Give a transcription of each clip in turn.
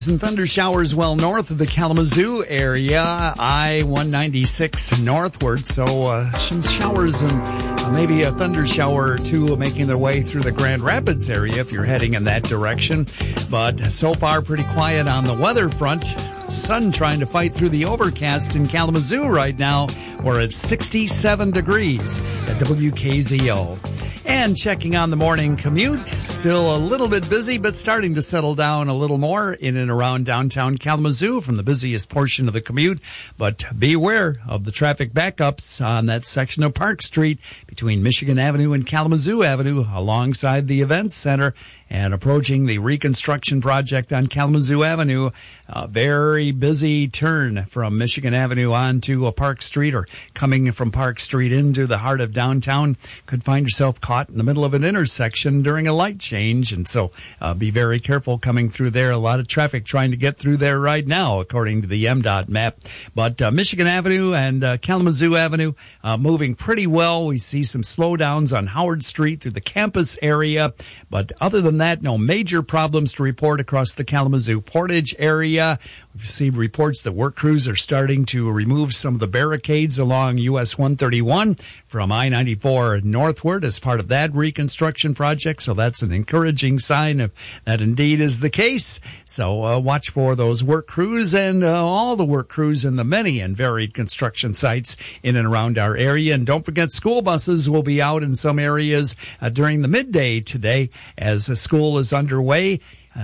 Some thunder showers well north of the Kalamazoo area, I-196 northward. So some showers and maybe a thunder shower or two making their way through the Grand Rapids area if you're heading in that direction. But so far, pretty quiet on the weather front. Sun trying to fight through the overcast in Kalamazoo right now. We're at 67 degrees at WKZO. And checking on the morning commute, still a little bit busy, but starting to settle down a little more in and around downtown Kalamazoo from the busiest portion of the commute. But beware of the traffic backups on that section of Park Street between Michigan Avenue and Kalamazoo Avenue alongside the Events Center and approaching the reconstruction project on Kalamazoo Avenue. A very busy turn from Michigan Avenue onto a Park Street or coming from Park Street into the heart of downtown. Could find yourself caught in the middle of an intersection during a light change. And so be very careful coming through there. A lot of traffic trying to get through there right now, according to the MDOT map. But Michigan Avenue and Kalamazoo Avenue moving pretty well. We see some slowdowns on Howard Street through the campus area. But other than that, no major problems to report across the Kalamazoo Portage area. We've seen reports that work crews are starting to remove some of the barricades along US 131 from I-94 northward as part of that reconstruction project. So that's an encouraging sign if that indeed is the case. So watch for those work crews and all the work crews in the many and varied construction sites in and around our area. And don't forget, school buses will be out in some areas during the midday today as school is underway.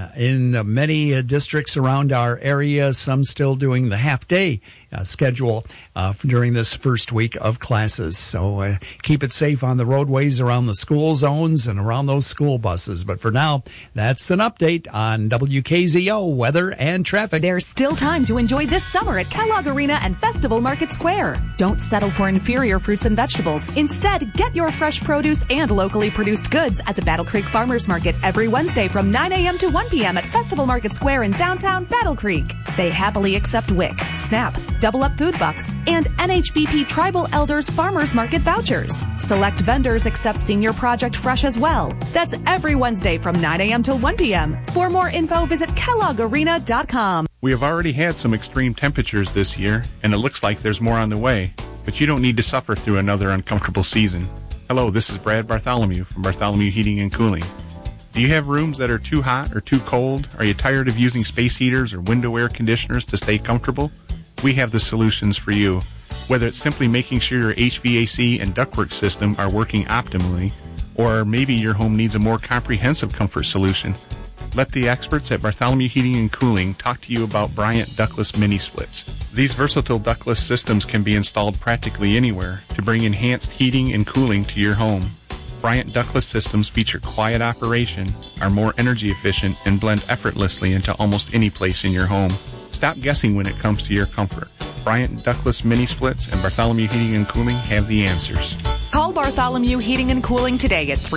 In many districts around our area, some still doing the half-day schedule during this first week of classes. So keep it safe on the roadways around the school zones and around those school buses. But for now, that's an update on WKZO weather and traffic. There's still time to enjoy this summer at Kellogg Arena and Festival Market Square. Don't settle for inferior fruits and vegetables. Instead, get your fresh produce and locally produced goods at the Battle Creek Farmers Market every Wednesday from 9 a.m. to 1 p.m. at Festival Market Square in downtown Battle Creek. They happily accept WIC, SNAP, Double Up Food Bucks, and NHBP Tribal Elders Farmers Market vouchers. Select vendors accept Senior Project Fresh as well. That's every Wednesday from 9 a.m. till 1 p.m. For more info, visit KelloggArena.com. We have already had some extreme temperatures this year, and it looks like there's more on the way. But you don't need to suffer through another uncomfortable season. Hello, this is Brad Bartholomew from Bartholomew Heating and Cooling. Do you have rooms that are too hot or too cold? Are you tired of using space heaters or window air conditioners to stay comfortable? We have the solutions for you. Whether it's simply making sure your HVAC and ductwork system are working optimally, or maybe your home needs a more comprehensive comfort solution, let the experts at Bartholomew Heating and Cooling talk to you about Bryant Ductless Mini Splits. These versatile ductless systems can be installed practically anywhere to bring enhanced heating and cooling to your home. Bryant Ductless systems feature quiet operation, are more energy efficient, and blend effortlessly into almost any place in your home. Stop guessing when it comes to your comfort. Bryant Ductless Mini Splits and Bartholomew Heating and Cooling have the answers. Call Bartholomew Heating and Cooling today at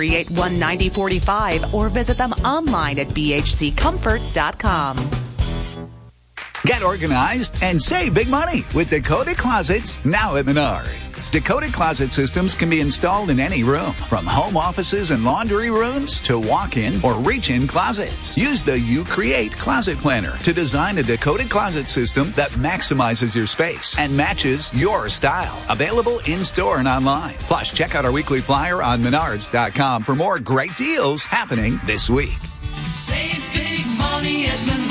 381-9045 or visit them online at bhccomfort.com. Get organized and save big money with Dakota Closets now at Menards. Dakota Closet systems can be installed in any room, from home offices and laundry rooms to walk-in or reach-in closets. Use the You Create Closet Planner to design a Dakota Closet system that maximizes your space and matches your style. Available in-store and online. Plus, check out our weekly flyer on Menards.com for more great deals happening this week. Save big money at Menards.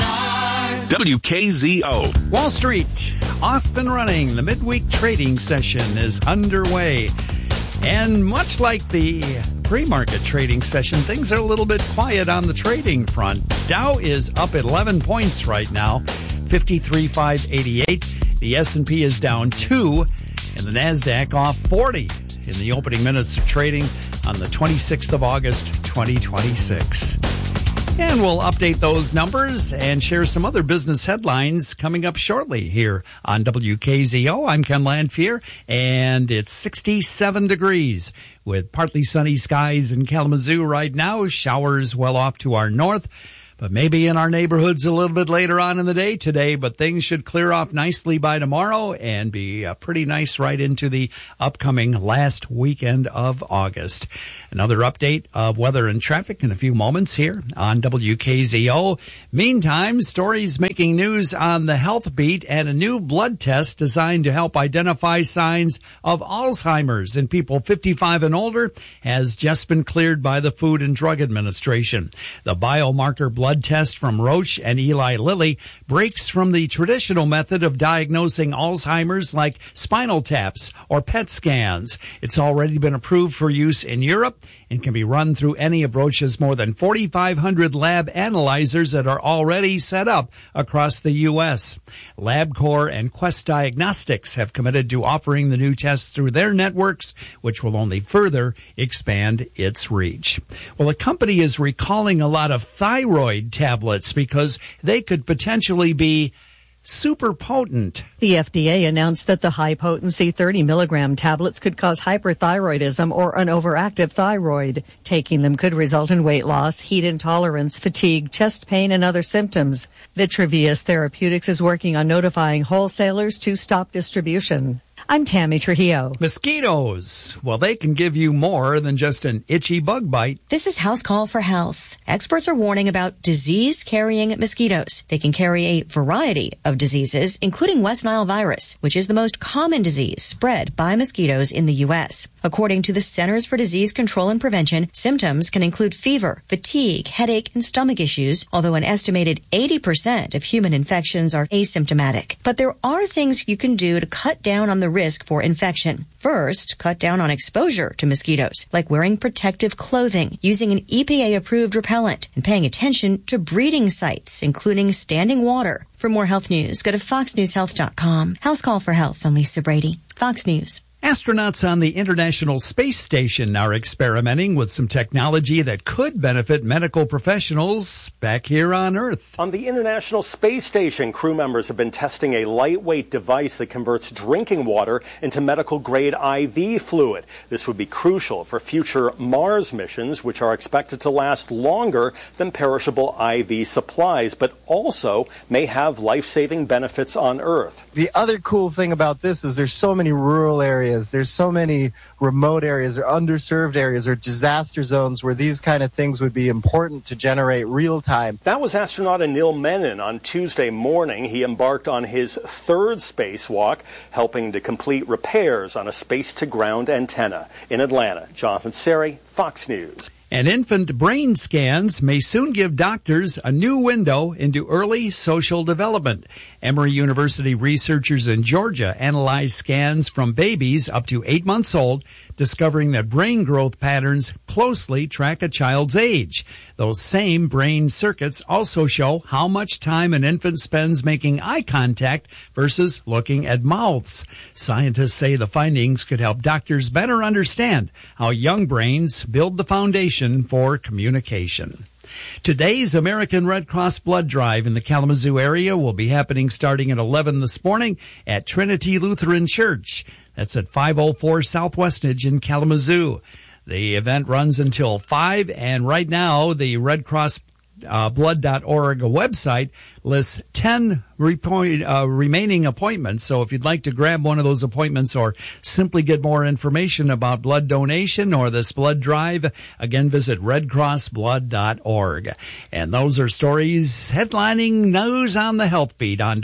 WKZO. Wall Street, off and running. The midweek trading session is underway. And much like the pre-market trading session, things are a little bit quiet on the trading front. Dow is up 11 points right now, 53,588. The S&P is down 2, and the NASDAQ off 40 in the opening minutes of trading on the 26th of August, 2026. And we'll update those numbers and share some other business headlines coming up shortly here on WKZO. I'm Ken Landfier, and it's 67 degrees with partly sunny skies in Kalamazoo right now. Showers well off to our north. but maybe in our neighborhoods a little bit later on in the day today, but things should clear off nicely by tomorrow and be pretty nice right into the upcoming last weekend of August. Another update of weather and traffic in a few moments here on WKZO. Meantime, stories making news on the Health Beat and a new blood test designed to help identify signs of Alzheimer's in people 55 and older has just been cleared by the Food and Drug Administration. The biomarker blood test from Roche and Eli Lilly breaks from the traditional method of diagnosing Alzheimer's like spinal taps or PET scans. It's already been approved for use in Europe and can be run through any of Roche's more than 4,500 lab analyzers that are already set up across the U.S. LabCorp and Quest Diagnostics have committed to offering the new test through their networks, which will only further expand its reach. Well, the company is recalling a lot of thyroid tablets because they could potentially be super potent. The FDA announced that the high-potency 30-milligram tablets could cause hyperthyroidism or an overactive thyroid. Taking them could result in weight loss, heat intolerance, fatigue, chest pain, and other symptoms. Vitruvius Therapeutics is working on notifying wholesalers to stop distribution. I'm Tammy Trujillo. Mosquitoes. Well, they can give you more than just an itchy bug bite. This is House Call for Health. Experts are warning about disease-carrying mosquitoes. They can carry a variety of diseases, including West Nile virus, which is the most common disease spread by mosquitoes in the U.S. According to the Centers for Disease Control and Prevention, symptoms can include fever, fatigue, headache, and stomach issues, although an estimated 80% of human infections are asymptomatic. But there are things you can do to cut down on the risk for infection. First, cut down on exposure to mosquitoes, like wearing protective clothing, using an EPA-approved repellent, and paying attention to breeding sites, including standing water. For more health news, go to foxnewshealth.com. House Call for Health. I'm Lisa Brady, Fox News. Astronauts on the International Space Station are experimenting with some technology that could benefit medical professionals back here on Earth. On the International Space Station, crew members have been testing a lightweight device that converts drinking water into medical-grade IV fluid. This would be crucial for future Mars missions, which are expected to last longer than perishable IV supplies, but also may have life-saving benefits on Earth. The other cool thing about this is there's so many rural areas. There's so many remote areas or underserved areas or disaster zones where these kind of things would be important to generate real time. That was astronaut Anil Menon on Tuesday morning. He embarked on his third spacewalk, helping to complete repairs on a space-to-ground antenna. In Atlanta, Jonathan Seri, Fox News. And infant brain scans may soon give doctors a new window into early social development. Emory University researchers in Georgia analyzed scans from babies up to 8 months old, discovering that brain growth patterns closely track a child's age. Those same brain circuits also show how much time an infant spends making eye contact versus looking at mouths. Scientists say the findings could help doctors better understand how young brains build the foundation for communication. Today's American Red Cross blood drive in the Kalamazoo area will be happening starting at 11 this morning at Trinity Lutheran Church. That's at 504 South Westnedge in Kalamazoo. The event runs until 5, and right now the Red Cross blood.org website lists 10 remaining appointments. So if you'd like to grab one of those appointments or simply get more information about blood donation or this blood drive, again, visit redcrossblood.org. And those are stories headlining news on the Health Beat on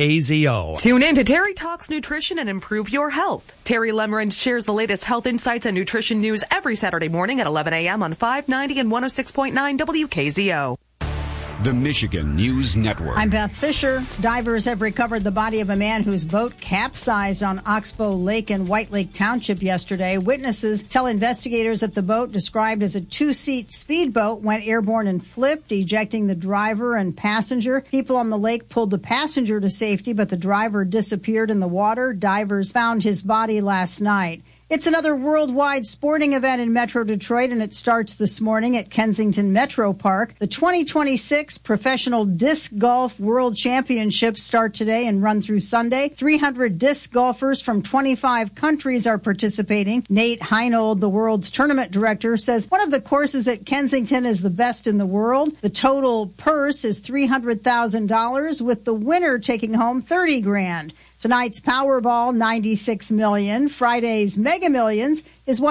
WKZO. Tune in to Terry Talks Nutrition and improve your health. Terry Lemmerand shares the latest health insights and nutrition news every Saturday morning at 11 a.m. on 590 and 106.9 WKZO. The Michigan News Network. I'm Beth Fisher. Divers have recovered the body of a man whose boat capsized on Oxbow Lake in White Lake Township yesterday. Witnesses tell investigators that the boat, described as a two-seat speedboat, went airborne and flipped, ejecting the driver and passenger. People on the lake pulled the passenger to safety, but the driver disappeared in the water. Divers found his body last night. It's another worldwide sporting event in Metro Detroit, and it starts this morning at Kensington Metro Park. The 2026 Professional Disc Golf World Championships start today and run through Sunday. 300 disc golfers from 25 countries are participating. Nate Heinold, the world's tournament director, says one of the courses at Kensington is the best in the world. The total purse is $300,000, with the winner taking home $30,000. Tonight's Powerball, $96 million. Friday's Mega Millions is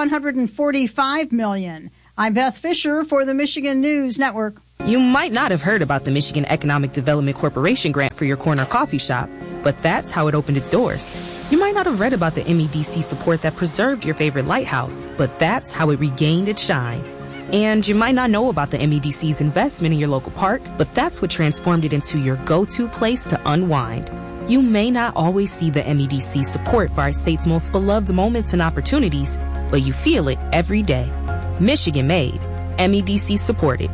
$145 million. I'm Beth Fisher for the Michigan News Network. You might not have heard about the Michigan Economic Development Corporation grant for your corner coffee shop, but that's how it opened its doors. You might not have read about the MEDC support that preserved your favorite lighthouse, but that's how it regained its shine. And you might not know about the MEDC's investment in your local park, but that's what transformed it into your go-to place to unwind. You may not always see the MEDC support for our state's most beloved moments and opportunities, but you feel it every day. Michigan made. MEDC supported.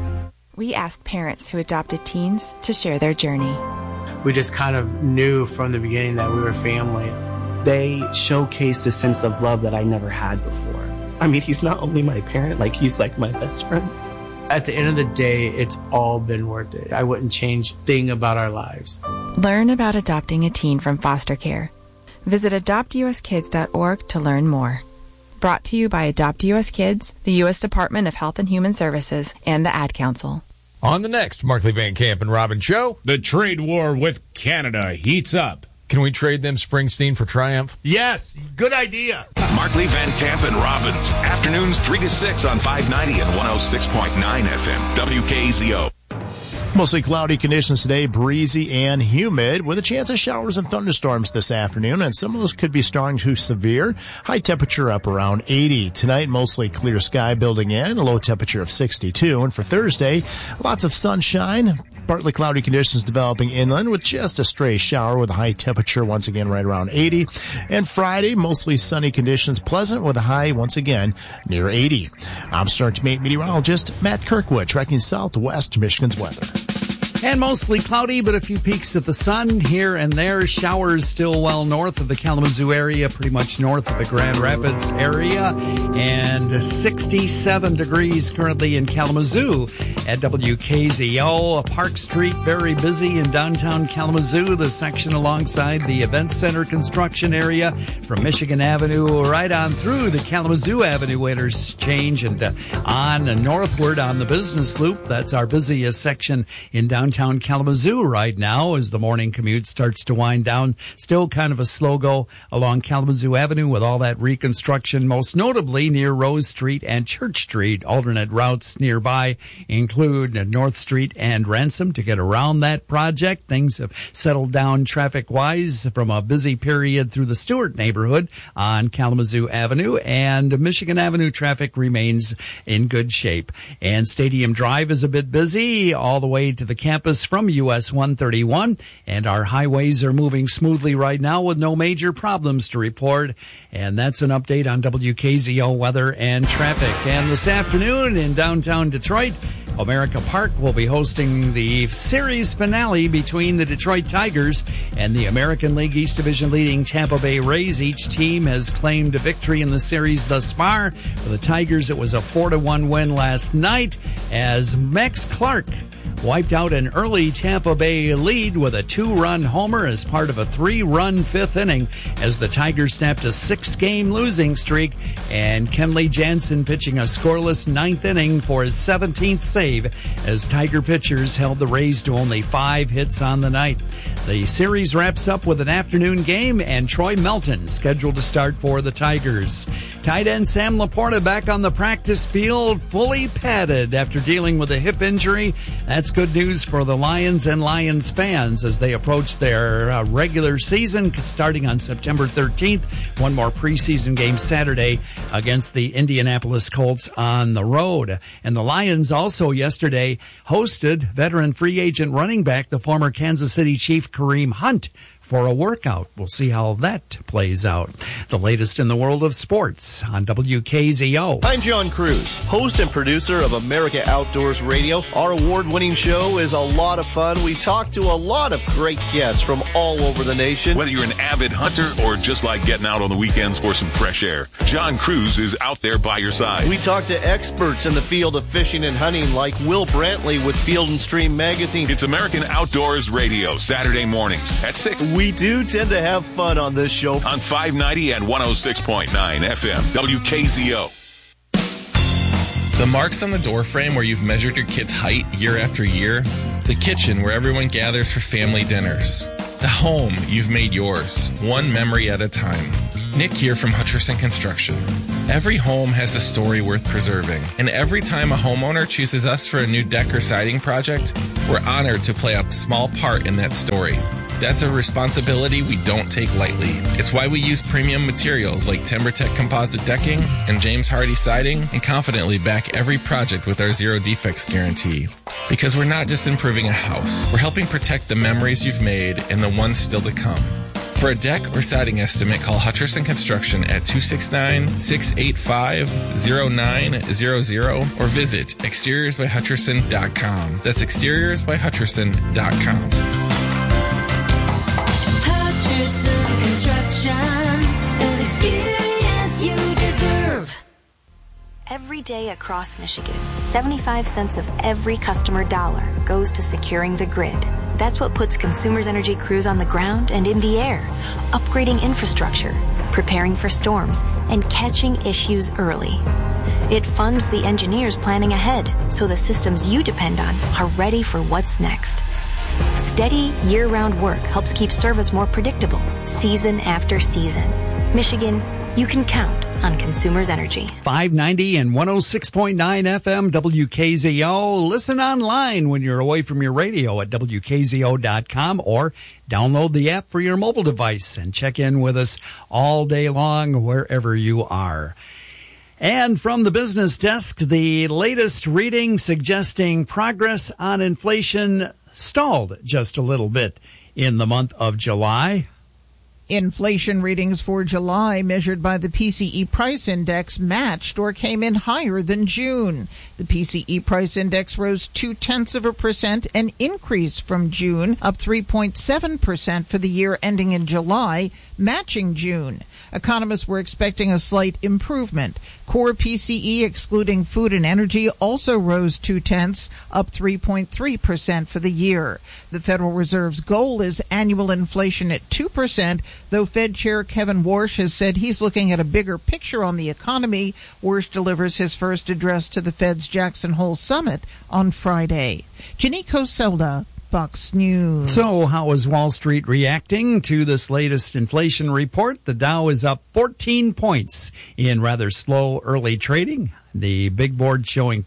We asked parents who adopted teens to share their journey. We just kind of knew from the beginning that we were family. They showcased a sense of love that I never had before. I mean, he's not only my parent, he's like my best friend. At the end of the day, it's all been worth it. I wouldn't change a thing about our lives. Learn about adopting a teen from foster care. Visit adoptuskids.org to learn more. Brought to you by Adopt US Kids, the U.S. Department of Health and Human Services, and the Ad Council. On the next Markley Van Camp and Robin show, the trade war with Canada heats up. Can we trade them Springsteen for Triumph? Yes, good idea. Markley, Van Camp, and Robbins. Afternoons 3 to 6 on 590 and 106.9 FM. WKZO. Mostly cloudy conditions today, breezy and humid, with a chance of showers and thunderstorms this afternoon, and some of those could be strong to severe. High temperature up around 80. Tonight, mostly clear sky building in, a low temperature of 62. And for Thursday, lots of sunshine. Partly cloudy conditions developing inland with just a stray shower with a high temperature once again right around 80. And Friday, mostly sunny conditions, pleasant with a high once again near 80. I'm Star Teammate meteorologist Matt Kirkwood, tracking southwest Michigan's weather. And mostly cloudy, but a few peaks of the sun here and there. Showers still well north of the Kalamazoo area, pretty much north of the Grand Rapids area. And 67 degrees currently in Kalamazoo at WKZO. Park Street, very busy in downtown Kalamazoo. The section alongside the Event Center construction area from Michigan Avenue right on through the Kalamazoo Avenue interchange and on northward on the Business Loop. That's our busiest section in downtown Kalamazoo right now as the morning commute starts to wind down. Still kind of a slow go along Kalamazoo Avenue with all that reconstruction, most notably near Rose Street and Church Street. Alternate routes nearby include North Street and Ransom to get around that project. Things have settled down traffic-wise from a busy period through the Stewart neighborhood on Kalamazoo Avenue, and Michigan Avenue traffic remains in good shape. And Stadium Drive is a bit busy all the way to the campus from US 131, and our highways are moving smoothly right now with no major problems to report. And that's an update on WKZO weather and traffic. And this afternoon in downtown Detroit, America Park will be hosting the series finale between the Detroit Tigers and the American League East Division leading Tampa Bay Rays. Each team has claimed a victory in the series thus far. For the Tigers, it was a 4-1 win last night as Max Clark wiped out an early Tampa Bay lead with a 2-run homer as part of a 3-run fifth inning as the Tigers snapped a 6-game losing streak, and Kenley Jansen pitching a scoreless 9th inning for his 17th save as Tiger pitchers held the Rays to only 5 hits on the night. The series wraps up with an afternoon game and Troy Melton scheduled to start for the Tigers. Tight end Sam Laporta back on the practice field, fully padded after dealing with a hip injury. That's good news for the Lions and Lions fans as they approach their regular season starting on September 13th. One more preseason game Saturday against the Indianapolis Colts on the road. And the Lions also yesterday hosted veteran free agent running back, the former Kansas City Chief Kareem Hunt, for a workout. We'll see how that plays out. The latest in the world of sports on WKZO. I'm John Cruz, host and producer of America Outdoors Radio. Our award-winning show is a lot of fun. We talk to a lot of great guests from all over the nation. Whether you're an avid hunter or just like getting out on the weekends for some fresh air, John Cruz is out there by your side. We talk to experts in the field of fishing and hunting like Will Brantley with Field and Stream Magazine. It's American Outdoors Radio, Saturday mornings at 6. We do tend to have fun on this show. On 590 and 106.9 FM, WKZO. The marks on the door frame where you've measured your kid's height year after year. The kitchen where everyone gathers for family dinners. The home you've made yours, one memory at a time. Nick here from Hutcherson Construction. Every home has a story worth preserving, and every time a homeowner chooses us for a new deck or siding project, we're honored to play a small part in that story. That's a responsibility we don't take lightly. It's why we use premium materials like TimberTech composite decking and James Hardy siding and confidently back every project with our zero defects guarantee. Because we're not just improving a house, we're helping protect the memories you've made and the ones still to come. For a deck or siding estimate, call Hutcherson Construction at 269-685-0900 or visit exteriorsbyhutcherson.com. That's exteriorsbyhutcherson.com. Hutcherson Construction, an experience you deserve. Every day across Michigan, 75 cents of every customer dollar goes to securing the grid. That's what puts Consumers Energy crews on the ground and in the air, upgrading infrastructure, preparing for storms, and catching issues early. It funds the engineers planning ahead so the systems you depend on are ready for what's next. Steady, year-round work helps keep service more predictable, season after season. Michigan, you can count on Consumers Energy. 590 and 106.9 FM WKZO. Listen online when you're away from your radio at WKZO.com or download the app for your mobile device and check in with us all day long wherever you are. And from the business desk, the latest reading suggesting progress on inflation stalled just a little bit in the month of July. Inflation readings for July measured by the PCE price index matched or came in higher than June. The PCE price index rose 0.2%, an increase from June, up 3.7% for the year ending in July, matching June. Economists were expecting a slight improvement. Core PCE, excluding food and energy, also rose 0.2, up 3.3% for the year. The Federal Reserve's goal is annual inflation at 2%, though Fed Chair Kevin Warsh has said he's looking at a bigger picture on the economy. Warsh delivers his first address to the Fed's Jackson Hole Summit on Friday. Janiko Selda, Fox News. So how is Wall Street reacting to this latest inflation report? The Dow is up 14 points in rather slow early trading. The big board showing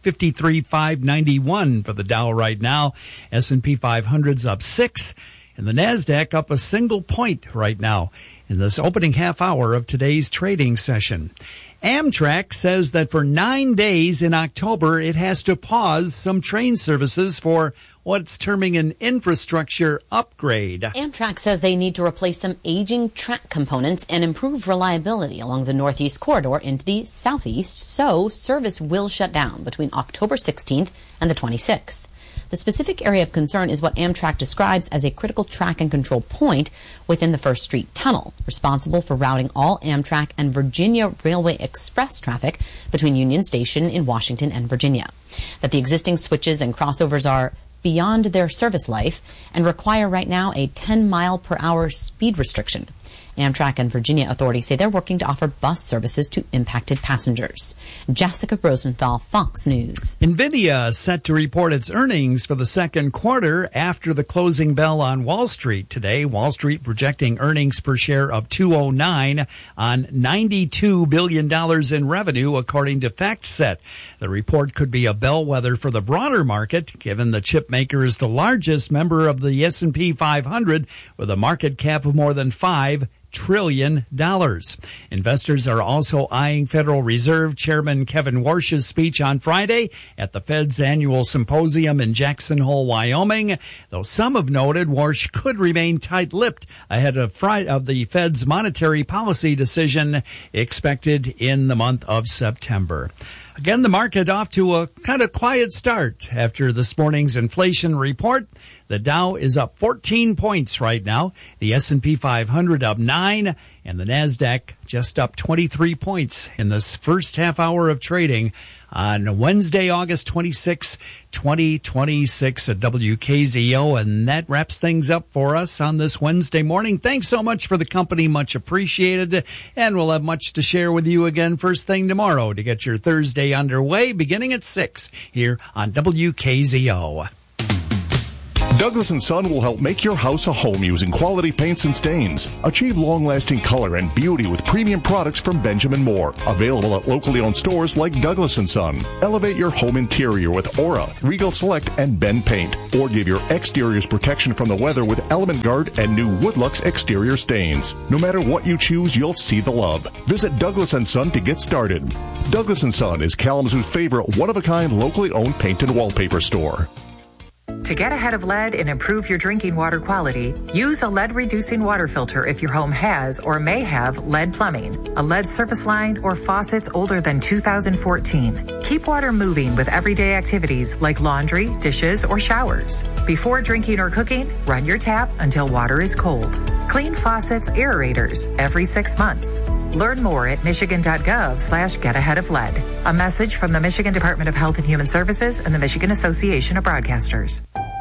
53,591 for the Dow right now. S&P 500's up 6, and the NASDAQ up a single point right now in this opening half hour of today's trading session. Amtrak says that for 9 days in October, it has to pause some train services for what it's terming an infrastructure upgrade. Amtrak says they need to replace some aging track components and improve reliability along the Northeast Corridor into the Southeast, so service will shut down between October 16th and the 26th. The specific area of concern is what Amtrak describes as a critical track and control point within the First Street Tunnel, responsible for routing all Amtrak and Virginia Railway Express traffic between Union Station in Washington and Virginia. That the existing switches and crossovers are beyond their service life and require right now a 10-mile-per-hour speed restriction. Amtrak and Virginia authorities say they're working to offer bus services to impacted passengers. Jessica Rosenthal, Fox News. NVIDIA is set to report its earnings for the second quarter after the closing bell on Wall Street today. Wall Street projecting earnings per share of $2.09 on $92 billion in revenue, according to FactSet. The report could be a bellwether for the broader market, given the chip maker is the largest member of the S&P 500 with a market cap of more than $5 trillion. Investors are also eyeing Federal Reserve Chairman Kevin Warsh's speech on Friday at the Fed's annual symposium in Jackson Hole, Wyoming, though some have noted Warsh could remain tight-lipped ahead of the Fed's monetary policy decision expected in the month of September. Again, the market off to a kind of quiet start after this morning's inflation report. The Dow is up 14 points right now. The S&P 500 up 9, and the Nasdaq just up 23 points in this first half hour of trading on Wednesday, August 26, 2026 at WKZO. And that wraps things up for us on this Wednesday morning. Thanks so much for the company. Much appreciated. And we'll have much to share with you again first thing tomorrow to get your Thursday underway, beginning at 6 here on WKZO. Douglas & Son will help make your house a home using quality paints and stains. Achieve long-lasting color and beauty with premium products from Benjamin Moore. Available at locally owned stores like Douglas & Son. Elevate your home interior with Aura, Regal Select, and Ben Paint. Or give your exteriors protection from the weather with Element Guard and new Woodlux exterior stains. No matter what you choose, you'll see the love. Visit Douglas & Son to get started. Douglas & Son is Kalamazoo's favorite one-of-a-kind locally owned paint and wallpaper store. To get ahead of lead and improve your drinking water quality, use a lead-reducing water filter if your home has or may have lead plumbing, a lead service line, or faucets older than 2014. Keep water moving with everyday activities like laundry, dishes, or showers. Before drinking or cooking, run your tap until water is cold. Clean faucets, aerators every 6 months. Learn more at michigan.gov/getaheadoflead. A message from the Michigan Department of Health and Human Services and the Michigan Association of Broadcasters.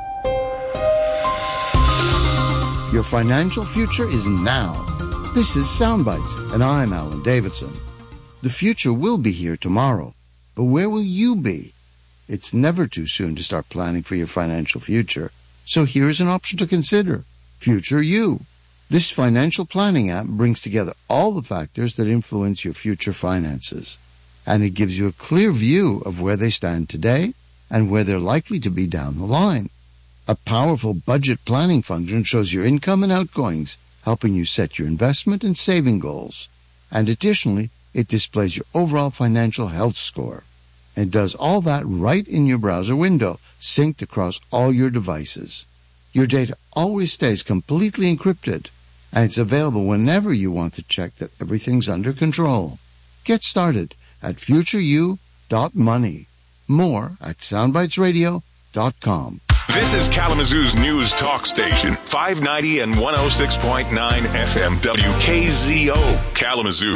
Your financial future is now. This is Soundbites, and I'm Alan Davidson. The future will be here tomorrow, but where will you be? It's never too soon to start planning for your financial future, so here's an option to consider. Future You. This financial planning app brings together all the factors that influence your future finances, and it gives you a clear view of where they stand today and where they're likely to be down the line. A powerful budget planning function shows your income and outgoings, helping you set your investment and saving goals. And additionally, it displays your overall financial health score. It does all that right in your browser window, synced across all your devices. Your data always stays completely encrypted, and it's available whenever you want to check that everything's under control. Get started at futureyou.money. More at soundbitesradio.com. This is Kalamazoo's news talk station, 590 and 106.9 FM, WKZO, Kalamazoo.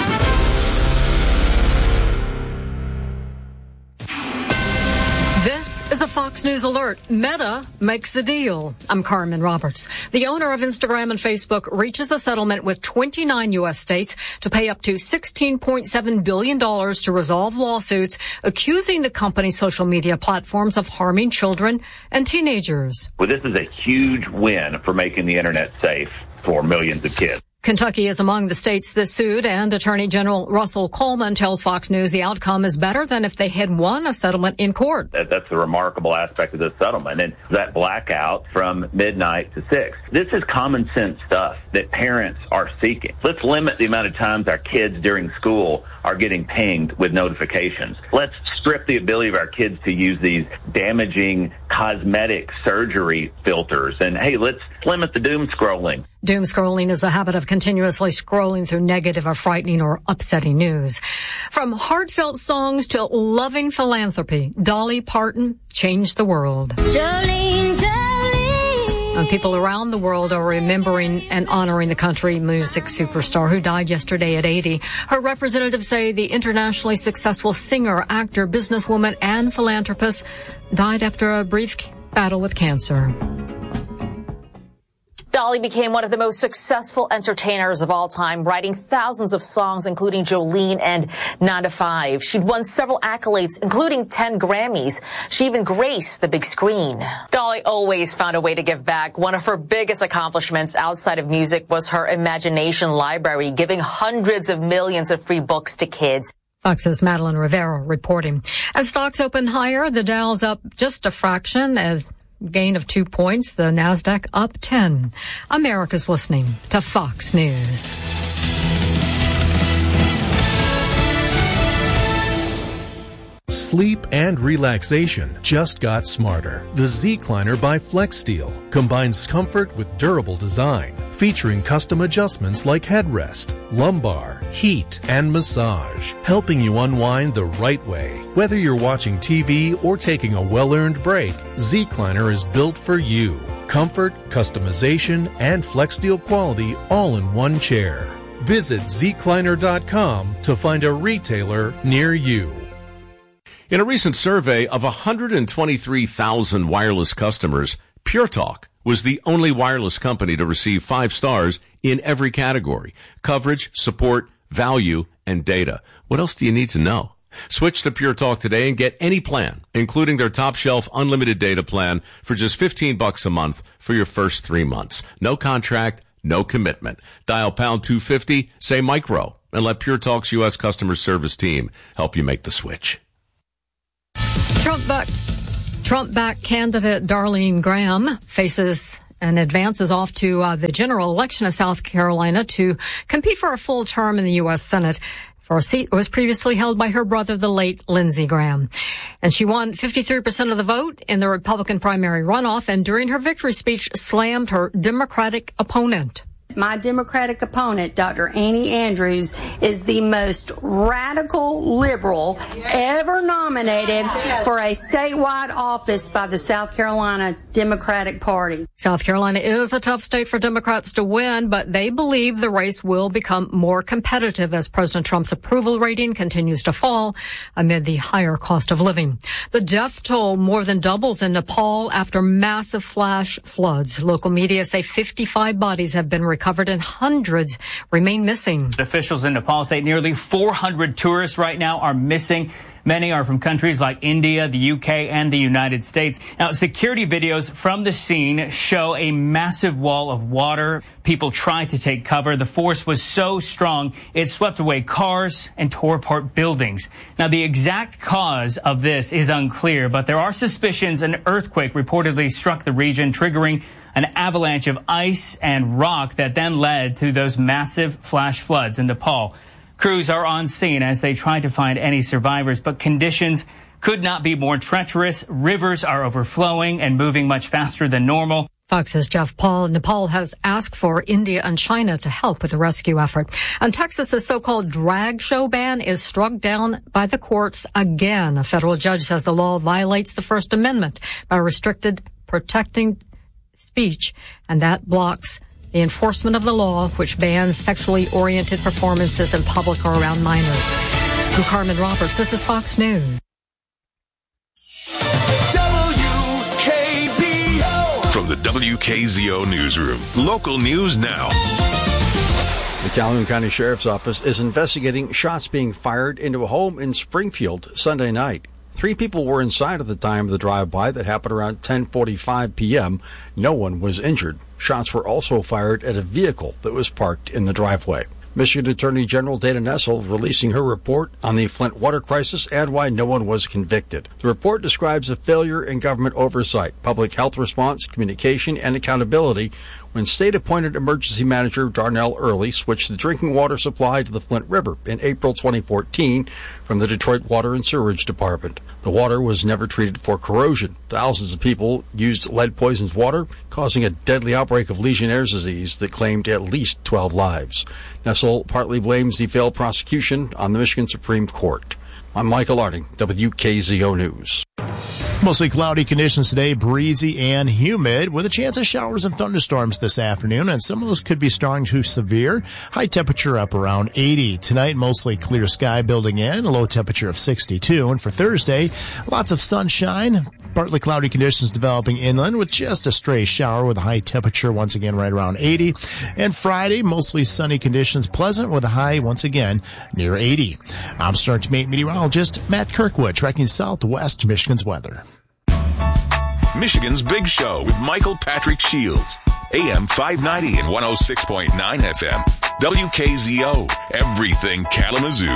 This is a Fox News alert. Meta makes a deal. I'm Carmen Roberts. The owner of Instagram and Facebook reaches a settlement with 29 U.S. states to pay up to $16.7 billion to resolve lawsuits accusing the company's social media platforms of harming children and teenagers. Well, this is a huge win for making the internet safe for millions of kids. Kentucky is among the states that sued, and Attorney General Russell Coleman tells Fox News the outcome is better than if they had won a settlement in court. That's the remarkable aspect of this settlement, and that blackout from midnight to 6. This is common sense stuff that parents are seeking. Let's limit the amount of times our kids during school are getting pinged with notifications. Let's strip the ability of our kids to use these damaging cosmetic surgery filters. And hey, let's limit the doom scrolling. Doom scrolling is a habit of continuously scrolling through negative or frightening or upsetting news. From heartfelt songs to loving philanthropy, Dolly Parton changed the world. Jolene, Jolene. And people around the world are remembering and honoring the country music superstar who died yesterday at 80. Her representatives say the internationally successful singer, actor, businesswoman, and philanthropist died after a brief battle with cancer. Dolly became one of the most successful entertainers of all time, writing thousands of songs, including Jolene and 9 to 5. She'd won several accolades, including 10 Grammys. She even graced the big screen. Dolly always found a way to give back. One of her biggest accomplishments outside of music was her imagination library, giving hundreds of millions of free books to kids. Fox's Madeline Rivera reporting. As stocks open higher, the Dow's up just a fraction as gain of 2 points. The Nasdaq up 10. America's listening to Fox News. Sleep and relaxation just got smarter. The Zecliner by FlexSteel combines comfort with durable design, featuring custom adjustments like headrest, lumbar, heat, and massage, helping you unwind the right way. Whether you're watching TV or taking a well-earned break, Zecliner is built for you. Comfort, customization, and FlexSteel quality all in one chair. Visit Zecliner.com to find a retailer near you. In a recent survey of 123,000 wireless customers, Pure Talk was the only wireless company to receive 5 stars in every category: coverage, support, value, and data. What else do you need to know? Switch to Pure Talk today and get any plan, including their top shelf unlimited data plan, for just $15 a month for your first 3 months. No contract, no commitment. Dial pound 250, say micro, and let Pure Talk's U.S. customer service team help you make the switch. Trump-backed candidate Darlene Graham faces and advances off to the general election of South Carolina to compete for a full term in the U.S. Senate for a seat that was previously held by her brother, the late Lindsey Graham. And she won 53% of the vote in the Republican primary runoff, and during her victory speech slammed her Democratic opponent. My Democratic opponent, Dr. Annie Andrews, is the most radical liberal ever nominated for a statewide office by the South Carolina Democratic Party. South Carolina is a tough state for Democrats to win, but they believe the race will become more competitive as President Trump's approval rating continues to fall amid the higher cost of living. The death toll more than doubles in Nepal after massive flash floods. Local media say 55 bodies have been recovered and hundreds remain missing. Officials in Nepal say nearly 400 tourists right now are missing. Many are from countries like India, the UK, and the United States. Now, security videos from the scene show a massive wall of water. People tried to take cover. The force was so strong, it swept away cars and tore apart buildings. Now, the exact cause of this is unclear, but there are suspicions an earthquake reportedly struck the region, triggering an avalanche of ice and rock that then led to those massive flash floods in Nepal. Crews are on scene as they try to find any survivors, but conditions could not be more treacherous. Rivers are overflowing and moving much faster than normal. Fox's Jeff Paul. Nepal has asked for India and China to help with the rescue effort. And Texas's so-called drag show ban is struck down by the courts again. A federal judge says the law violates the First Amendment by protecting speech, and that blocks the enforcement of the law, which bans sexually oriented performances in public or around minors. I'm Carmen Roberts. This is Fox News. WKZO. From the WKZO newsroom, local news now. The Calhoun County Sheriff's Office is investigating shots being fired into a home in Springfield Sunday night. 3 people were inside at the time of the drive-by that happened around 10:45 p.m. No one was injured. Shots were also fired at a vehicle that was parked in the driveway. Michigan Attorney General Dana Nessel releasing her report on the Flint water crisis and why no one was convicted. The report describes a failure in government oversight, public health response, communication, and accountability when state-appointed emergency manager Darnell Early switched the drinking water supply to the Flint River in April 2014 from the Detroit Water and Sewerage Department. The water was never treated for corrosion. Thousands of people used lead-poisoned water, causing a deadly outbreak of Legionnaire's disease that claimed at least 12 lives. Nessel partly blames the failed prosecution on the Michigan Supreme Court. I'm Michael Arding, WKZO News. Mostly cloudy conditions today, breezy and humid with a chance of showers and thunderstorms this afternoon, and some of those could be strong to severe. High temperature up around 80. Tonight, mostly clear sky building in, a low temperature of 62. And for Thursday, lots of sunshine, partly cloudy conditions developing inland with just a stray shower with a high temperature once again right around 80. And Friday, mostly sunny conditions, pleasant with a high once again near 80. I'm Star Teammate meteorologist Matt Kirkwood, tracking southwest Michigan's weather. Michigan's Big Show with Michael Patrick Shields. AM 590 and 106.9 FM. WKZO. Everything Kalamazoo.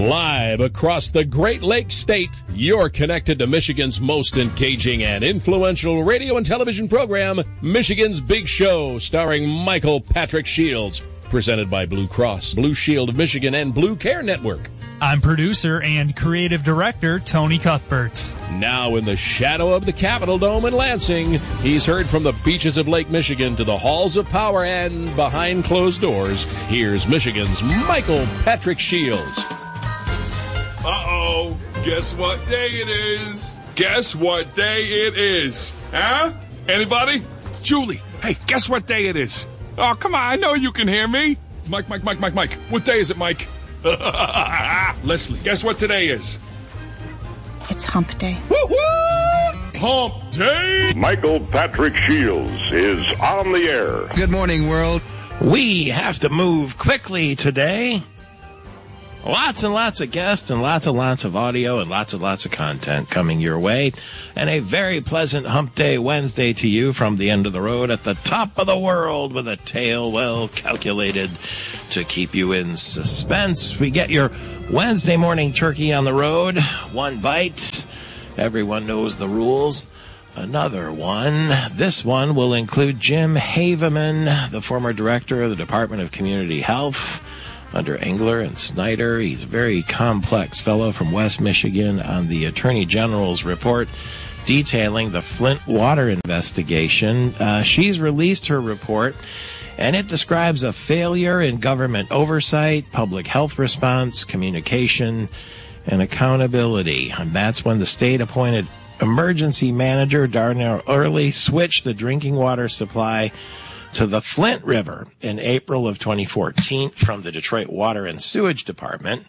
Live across the Great Lakes State, you're connected to Michigan's most engaging and influential radio and television program, Michigan's Big Show, starring Michael Patrick Shields. Presented by Blue Cross, Blue Shield of Michigan, and Blue Care Network. I'm producer and creative director Tony Cuthbert. Now in the shadow of the Capitol Dome in Lansing, he's heard from the beaches of Lake Michigan to the halls of power and behind closed doors. Here's Michigan's Michael Patrick Shields. Uh-oh. Guess what day it is? Guess what day it is? Huh? Anybody? Julie, hey, guess what day it is? Oh, come on, I know you can hear me. Mike. What day is it, Mike? Leslie, guess what today is? It's hump day. Woo-hoo! Hump day! Michael Patrick Shields is on the air. Good morning, world. We have to move quickly today. Lots and lots of guests and lots of audio and lots of content coming your way. And a very pleasant Hump Day Wednesday to you from the end of the road at the top of the world with a tale well calculated to keep you in suspense. We get your Wednesday morning turkey on the road. One bite. Everyone knows the rules. Another one. This one will include Jim Haveman, the former director of the Department of Community Health under Engler and Snyder. He's a very complex fellow from West Michigan on the Attorney General's report detailing the Flint water investigation. She's released her report, and it describes a failure in government oversight, public health response, communication, and accountability. And that's when the state-appointed emergency manager, Darnell Early, switched the drinking water supply to the Flint River in April of 2014 from the Detroit Water and Sewage Department.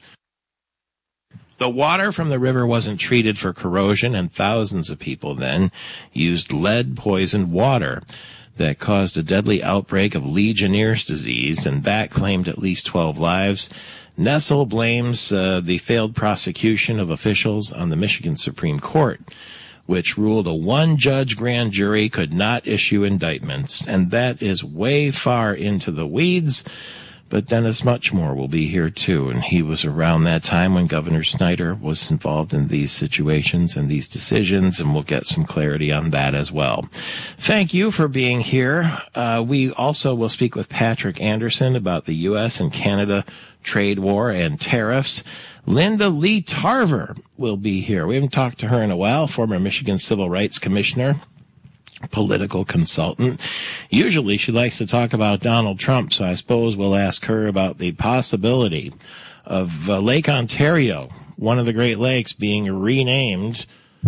The water from the river wasn't treated for corrosion, and thousands of people then used lead-poisoned water that caused a deadly outbreak of Legionnaire's disease, and that claimed at least 12 lives. Nessel blames the failed prosecution of officials on the Michigan Supreme Court, which ruled a one-judge grand jury could not issue indictments. And that is way far into the weeds. But Dennis Muchmore will be here, too. And he was around that time when Governor Snyder was involved in these situations and these decisions, and we'll get some clarity on that as well. Thank you for being here. We also will speak with Patrick Anderson about the U.S. and Canada trade war and tariffs. Linda Lee Tarver will be here. We haven't talked to her in a while, former Michigan Civil Rights Commissioner, political consultant. Usually she likes to talk about Donald Trump, so I suppose we'll ask her about the possibility of Lake Ontario, one of the Great Lakes, being renamed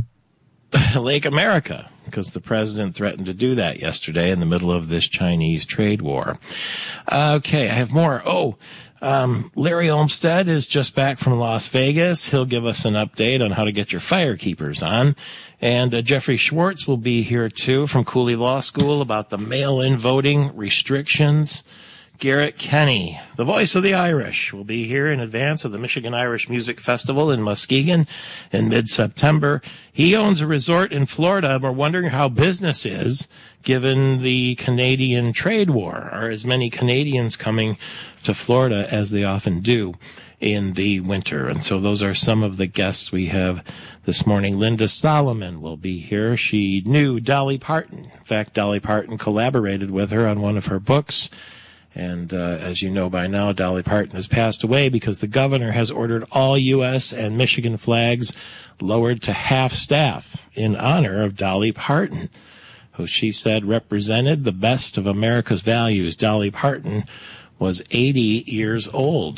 Lake America, because the president threatened to do that yesterday in the middle of this Chinese trade war. Okay, I have more. Larry Olmsted is just back from Las Vegas. He'll give us an update on how to get your fire keepers on. And Jeffrey Schwartz will be here, too, from Cooley Law School about the mail-in voting restrictions. Garrett Kenny, the voice of the Irish, will be here in advance of the Michigan Irish Music Festival in Muskegon in mid-September. He owns a resort in Florida, and we're wondering how business is given the Canadian trade war. Are as many Canadians coming to Florida as they often do in the winter? And so those are some of the guests we have this morning. Linda Solomon will be here. She knew Dolly Parton. In fact, Dolly Parton collaborated with her on one of her books. And as you know by now, Dolly Parton has passed away because the governor has ordered all U.S. and Michigan flags lowered to half staff in honor of Dolly Parton, who she said represented the best of America's values. Dolly Parton was 80 years old,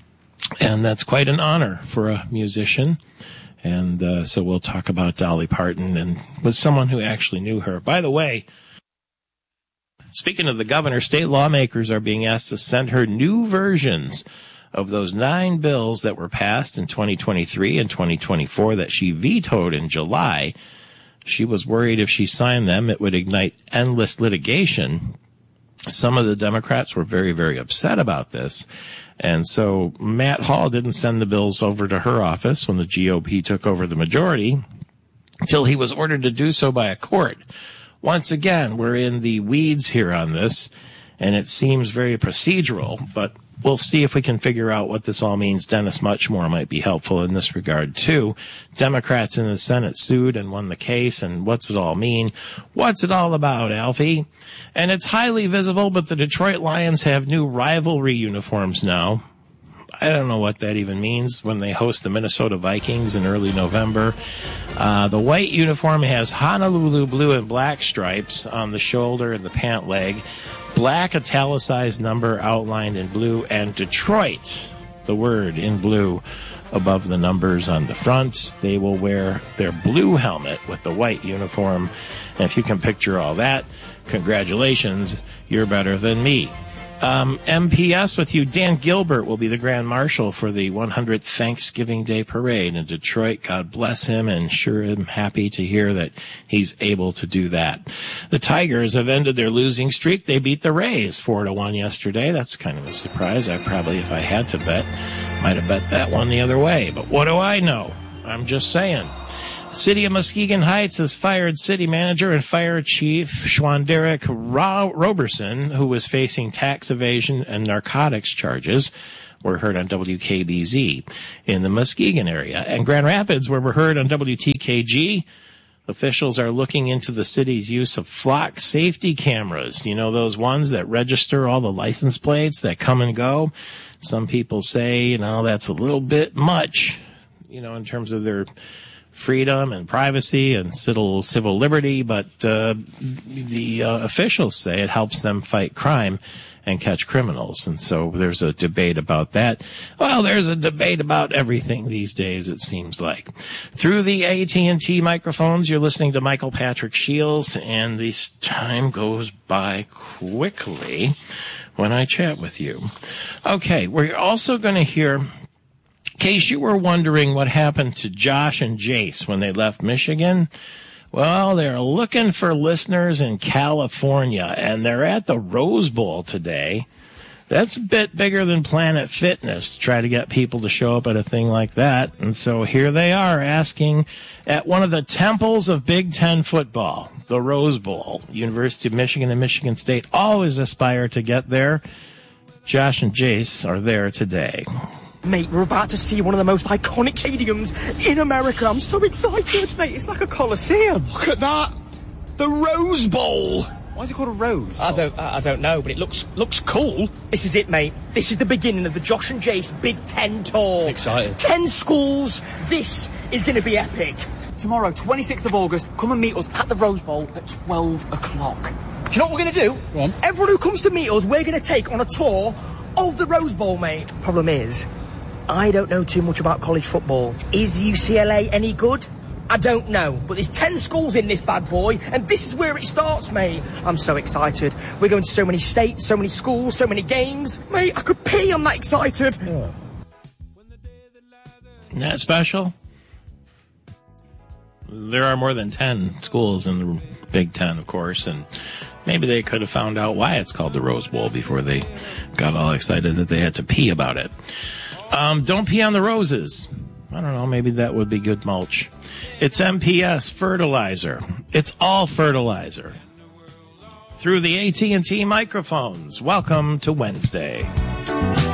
and that's quite an honor for a musician. And so we'll talk about Dolly Parton and with someone who actually knew her. By the way, speaking of the governor, state lawmakers are being asked to send her new versions of those 9 bills that were passed in 2023 and 2024 that she vetoed in July. She was worried if she signed them, it would ignite endless litigation. Some of the Democrats were very, very upset about this. And so Matt Hall didn't send the bills over to her office when the GOP took over the majority until he was ordered to do so by a court. Once again, we're in the weeds here on this, and it seems very procedural, but we'll see if we can figure out what this all means. Dennis Muchmore might be helpful in this regard, too. Democrats in the Senate sued and won the case, and what's it all mean? What's it all about, Alfie? And it's highly visible, but the Detroit Lions have new rivalry uniforms now. I don't know what that even means when they host the Minnesota Vikings in early November. The white uniform has Honolulu blue and black stripes on the shoulder and the pant leg, black italicized number outlined in blue, and Detroit, the word in blue above the numbers on the front. They will wear their blue helmet with the white uniform. And if you can picture all that, congratulations, you're better than me. MPS with you. Dan Gilbert will be the Grand Marshal for the 100th Thanksgiving Day Parade in Detroit. God bless him, and sure am happy to hear that he's able to do that. The Tigers have ended their losing streak. They beat the Rays 4-1 yesterday. That's kind of a surprise. I probably, if I had to bet, might have bet that one the other way. But what do I know? I'm just saying. City of Muskegon Heights has fired city manager and fire chief Schwanderich Roberson, who was facing tax evasion and narcotics charges. Were heard on WKBZ in the Muskegon area. And Grand Rapids, where we're heard on WTKG, officials are looking into the city's use of flock safety cameras. You know, those ones that register all the license plates that come and go. Some people say, you know, that's a little bit much, you know, in terms of their freedom and privacy and civil liberty, but the officials say it helps them fight crime and catch criminals. And so there's a debate about that. Well, there's a debate about everything these days, it seems like. Through the AT&T microphones, you're listening to Michael Patrick Shields, and this time goes by quickly when I chat with you. Okay, we're also going to hear, in case you were wondering what happened to Josh and Jace when they left Michigan, well, they're looking for listeners in California, and they're at the Rose Bowl today. That's a bit bigger than Planet Fitness to try to get people to show up at a thing like that. And so here they are asking at one of the temples of Big Ten football, the Rose Bowl. University of Michigan and Michigan State always aspire to get there. Josh and Jace are there today. Mate, we're about to see one of the most iconic stadiums in America. I'm so excited, mate. It's like a coliseum. Look at that. The Rose Bowl. Why is it called a Rose Bowl? I don't know, but it looks cool. This is it, mate. This is the beginning of the Josh and Jace Big Ten Tour. Excited. 10 schools. This is going to be epic. Tomorrow, 26th of August, come and meet us at the Rose Bowl at 12 o'clock. Do you know what we're going to do? Go on. Everyone who comes to meet us, we're going to take on a tour of the Rose Bowl, mate. Problem is, I don't know too much about college football. Is UCLA any good? I don't know. But there's 10 schools in this bad boy, and this is where it starts, mate. I'm so excited. We're going to so many states, so many schools, so many games. Mate, I could pee. I'm that excited. Yeah. Isn't that special? There are more than 10 schools in the Big Ten, of course, and maybe they could have found out why it's called the Rose Bowl before they got all excited that they had to pee about it. Don't pee on the roses. I don't know, maybe that would be good mulch. It's MPS fertilizer. It's all fertilizer. Through the AT&T microphones, welcome to Wednesday.